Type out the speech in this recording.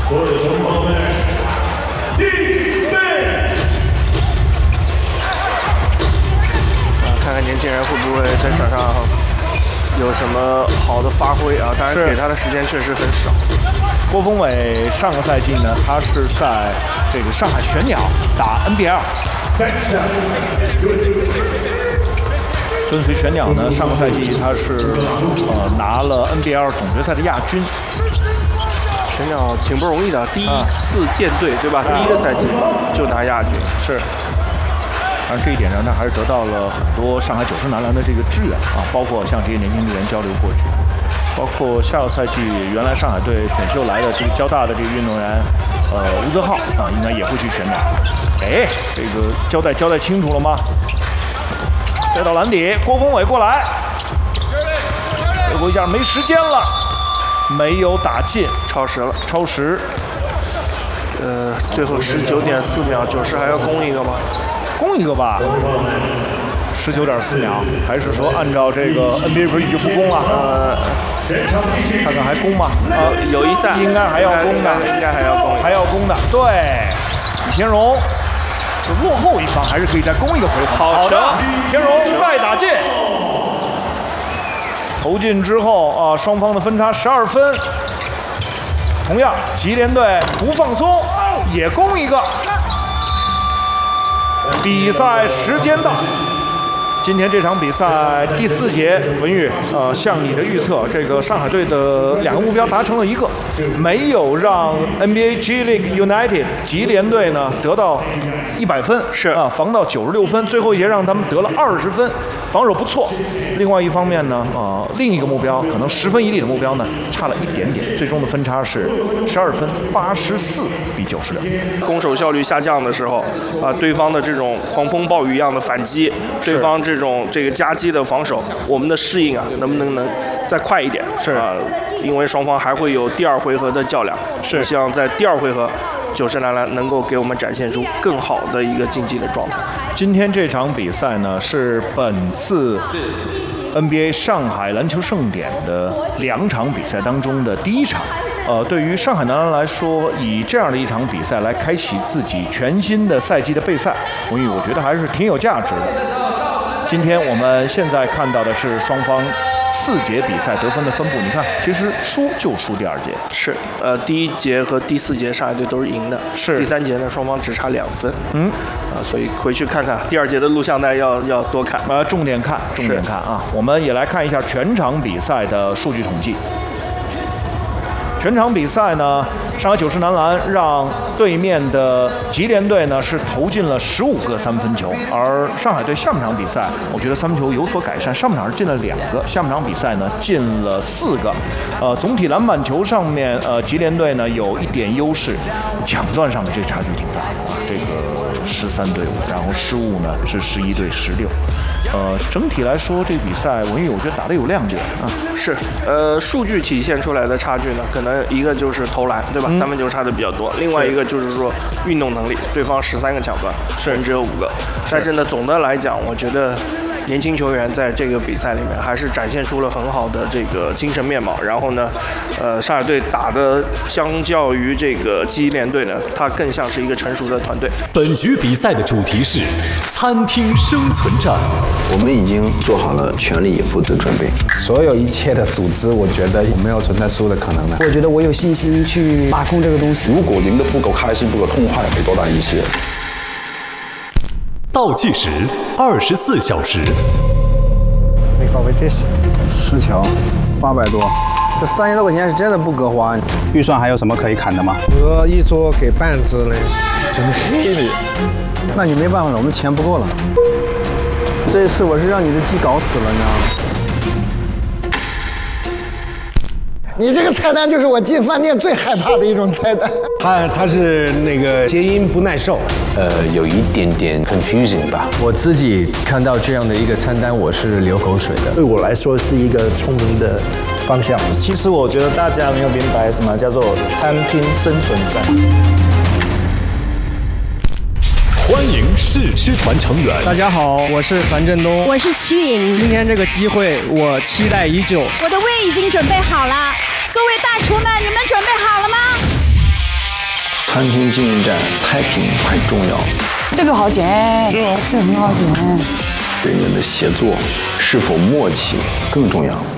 所有球迷朋友们，预备！ 看看年轻人会不会在场上有什么好的发挥啊？当然，给他的时间确实很少。 郭峰伟上个赛季呢，他是在这个上海玄鸟打 NBL。跟随玄鸟呢，上个赛季他是拿了 NBL 总决赛的亚军。 玄鸟挺不容易的，第一次建队对吧？第一个赛季就拿亚军， 是。而这一点上，他还是得到了很多上海九狮男篮的这个支援啊，包括向这些年轻队员交流过去，包括下个赛季原来上海队选秀来的这个交大的这个运动员，吴泽浩啊，应该也会去玄鸟。哎，这个交代清楚了吗？再到篮底，郭峰伟过来，最后一下没时间了，没有打进， 超时了， 超时。 最后19.4秒，90还要攻一个吗？ 攻一个吧，19.4秒，还是说按照这个 NBA 规矩就不攻了？看看还攻吗？ 有一赛应该还要攻的， 应该还要攻， 还要攻的。对，李天荣就落后一方还是可以再攻一个回合。好的，天荣再打进，投进之后啊，双方的分差12分。同样，吉联队不放松，也攻一个。比赛时间到，今天这场比赛第4节，文宇，像你的预测，这个上海队的2个目标达成了一个，没有让 NBA G League United 吉联队呢得到100分， 是啊，防到96分，最后一节让他们得了20分，防守不错。另外一方面呢，另一个目标可能10分以里的目标呢差了一点点，最终的分差是12分，84比92。 攻守效率下降的时候，对方的这种狂风暴雨一样的反击，对方这个夹击的防守，我们的适应啊，能不能再快一点？ 是因为双方还会有第2回合的较量，是希望在第2回合，九狮男篮能够给我们展现出更好的一个竞技的状态。 今天这场比赛呢，是本次 NBA 上海篮球盛典的2场比赛当中的第1场。对于上海男篮来说，以这样的一场比赛来开启自己全新的赛季的备赛，我觉得还是挺有价值的。今天我们现在看到的是双方4节比赛得分的分布，你看，其实输就输第2节。 是，第1节和第4节上海队都是赢的， 是。 第3节呢，双方只差2分。所以回去看看第2节的录像带要多看。 重点看啊！我们也来看一下全场比赛的数据统计。全场比赛呢，上海九狮男篮让对面的吉联队呢是投进了15个3分球，而上海队下半场比赛，我觉得3分球有所改善，上半场是进了2个，下半场比赛呢进了4个。总体篮板球上面，吉联队呢有一点优势，抢断上的这差距挺大的啊，这个13对5，然后失误呢是11对16。整体来说，这个比赛我觉得打得有亮点啊。 是，数据体现出来的差距呢，可能一个就是投篮，对吧？3分球差的比较多，另外一个就是说运动能力，对方13个抢断，我们只有5个。但是呢，总的来讲，我觉得年轻球员在这个比赛里面还是展现出了很好的这个精神面貌。然后呢，上海队打的相较于这个吉联队呢，它更像是一个成熟的团队。 本局比赛的主题是餐厅生存战。 我们已经做好了全力以赴的准备， 所有一切的组织，我觉得没有存在输的可能的。 我觉得我有信心去把控这个东西。 如果赢得不够开心、不够痛快，没多大意思。 倒计时24小时。 没搞 10条，800多，这3000多块钱是真的不够花。 预算还有什么可以砍的吗？ 我一桌给半只嘞，真黑的。 那你没办法了，我们钱不够了。这一次我是让你的鸡搞死了呢。 你这个菜单就是我进饭店最害怕的一种菜单。 他是那个谐音不耐受， 有一点点 confusing 吧。 我自己看到这样的一个餐单，我是流口水的。 对我来说是一个聪明的方向。 其实我觉得大家没有明白什么叫做餐厅生存战。 欢迎试吃团成员。 大家好，我是樊振东， 我是曲颖。 今天这个机会我期待已久， 我的胃已经准备好了。各位大厨们，你们准备好了吗？ 餐厅经营战，菜品很重要。 这个好剪，是吗？这个很好剪。 人员的协作是否默契更重要。